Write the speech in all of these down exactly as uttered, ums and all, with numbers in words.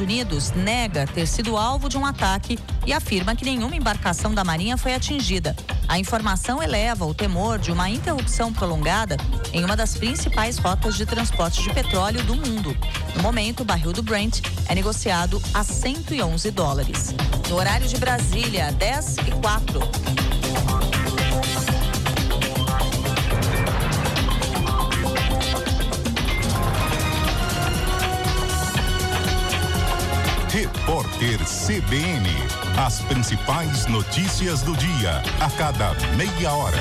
Unidos nega ter sido alvo de um ataque e afirma que nenhuma embarcação da Marinha foi atingida. A informação eleva o temor de uma interrupção prolongada em uma das principais rotas de transporte de petróleo do mundo. No momento, o barril do Brent é negociado a cento e onze dólares. No horário de Brasília, dez e quatro. Repórter C B N. As principais notícias do dia, a cada meia hora.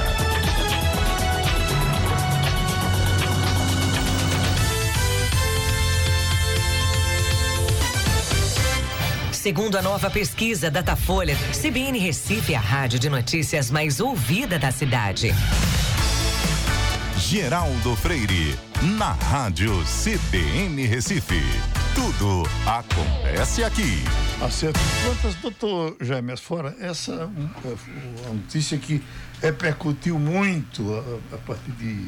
Segundo a nova pesquisa Datafolha, C B N Recife é a rádio de notícias mais ouvida da cidade. Geraldo Freire, na rádio C B N Recife. Tudo acontece aqui. Acerto de contas, doutor Jaime Asfora, essa a notícia que repercutiu muito a, a partir de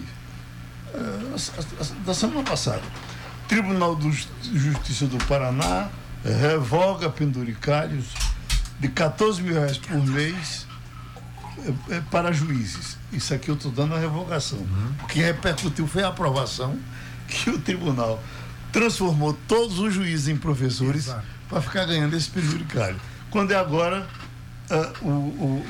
a, a, a, da semana passada. Tribunal do, de Justiça do Paraná revoga penduricalhos de quatorze mil reais por mês é, é, para juízes. Isso aqui eu estou dando a revogação. Uhum. O que repercutiu foi a aprovação que o tribunal transformou todos os juízes em professores para ficar ganhando esse penduricalho. Quando é agora uh, o, o,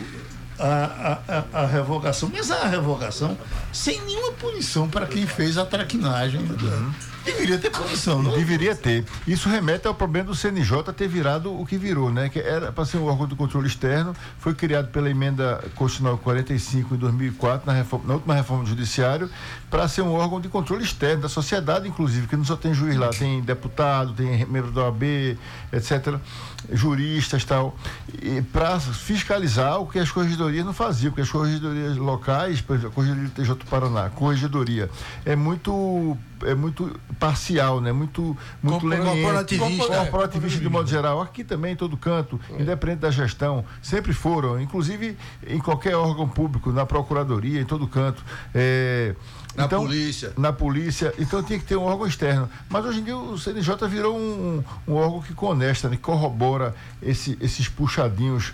a, a, a revogação, mas a revogação sem nenhuma punição para quem fez a traquinagem. Uhum. Deveria ter punição, não? Deveria ter. Isso remete ao problema do C N J ter virado o que virou, né? Que era para ser um órgão de controle externo, foi criado pela emenda constitucional quarenta e cinco em dois mil e quatro, na, reforma, na última reforma do judiciário, para ser um órgão de controle externo da sociedade, inclusive, que não só tem juiz lá, tem deputado, tem membro da O A B, etcétera, juristas e tal, e para fiscalizar o que as corregedorias não faziam, porque as corregedorias locais, por exemplo, a Corregedoria do T J do Paraná, corregedoria, é muito é muito parcial, né? Muito, muito leniente, corporativista, corporativista de modo geral. Aqui também, em todo canto, é. independente da gestão, sempre foram, inclusive em qualquer órgão público, na procuradoria, em todo canto. É, na então, polícia. Na polícia. Então tinha que ter um órgão externo. Mas hoje em dia o C N J virou um, um órgão que conesta, né? Que corrobora esse, esses puxadinhos,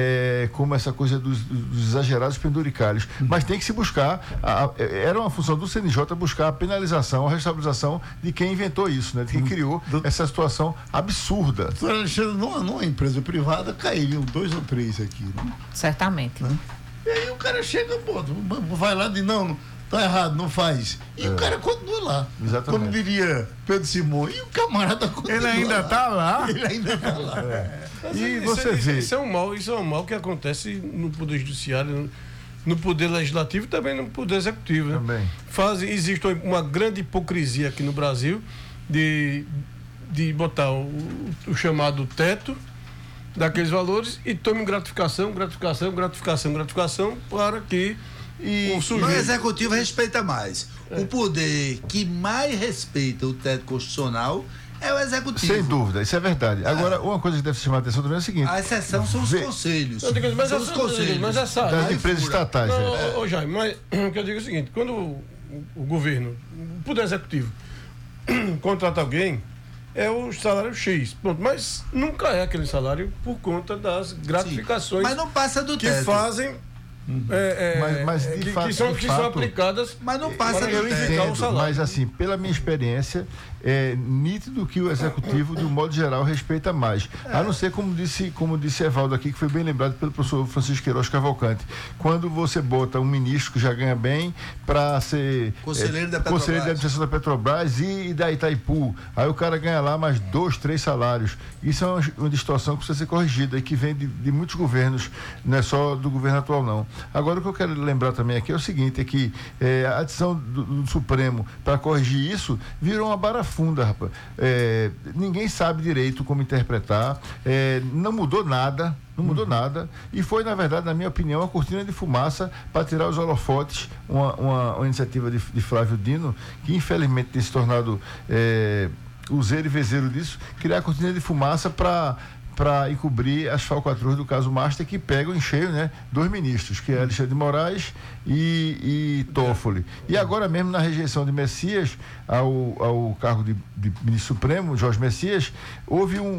é, como essa coisa dos, dos exagerados penduricalhos. Hum. Mas tem que se buscar, a, a, era uma função do C N J buscar a penalização, a responsabilização de quem inventou isso, né? De quem criou do, essa situação absurda. Doutor Alexandre, numa, numa empresa privada cairiam dois ou três aqui, né? Certamente. Né? E aí o cara chega, pô, vai lá e diz, não, tá errado, não faz. E é. o cara continua lá. Exatamente. Como diria Pedro Simões, e o camarada continua. Ele ainda lá. tá lá. Ele ainda tá lá. É. E isso, você isso, vê. Isso é um mal, isso é um mal que acontece no Poder Judiciário, no, no Poder Legislativo e também no Poder Executivo. Né? Também. Faz, existe uma grande hipocrisia aqui no Brasil de, de botar o, o chamado teto daqueles valores e tome gratificação, gratificação, gratificação, gratificação para que e o, sujeito... o executivo respeita mais. É. O poder que mais respeita o teto constitucional é o executivo. Sem dúvida, isso é verdade. É. Agora, uma coisa que deve se chamar a atenção também é o seguinte: a exceção são os Vê... conselhos. Digo, mas são os conselhos. Mas essa, das empresas estatais. Não, é. ô, ô, Jaime, mas o que eu digo é o seguinte: quando o, o governo, o poder executivo, contrata alguém, é o salário X. Pronto, mas nunca é aquele salário por conta das gratificações. Sim, mas não passa do que teto. fazem. Uhum. É, é, mas, mas que, fato, que, são, que fato, são aplicadas, mas não passa para do verificar o salário. Mas assim, pela minha experiência, é nítido que o executivo, de um modo geral, respeita mais. É. A não ser, como disse, como disse Evaldo aqui, que foi bem lembrado pelo professor Francisco Queiroz Cavalcante, quando você bota um ministro que já ganha bem para ser conselheiro, é, da Petrobras. conselheiro da administração da Petrobras e, e da Itaipu, aí o cara ganha lá mais dois, três salários. Isso é uma, uma distorção que precisa ser corrigida e que vem de, de muitos governos, não é só do governo atual, não. Agora, o que eu quero lembrar também aqui é o seguinte, é que é, a decisão do, do Supremo para corrigir isso virou uma barafunda, rapaz. É, ninguém sabe direito como interpretar, é, não mudou nada, não mudou uhum. nada, e foi, na verdade, na minha opinião, uma cortina de fumaça para tirar os holofotes, uma, uma, uma iniciativa de, de Flávio Dino, que infelizmente tem se tornado é, useiro e vezeiro disso, criar a cortina de fumaça para para encobrir as falcatruas do caso Master, que pegam em cheio, né, dois ministros, que é Alexandre de Moraes e, e Toffoli. E agora mesmo, na rejeição de Messias ao, ao cargo de, de ministro supremo, Jorge Messias, houve um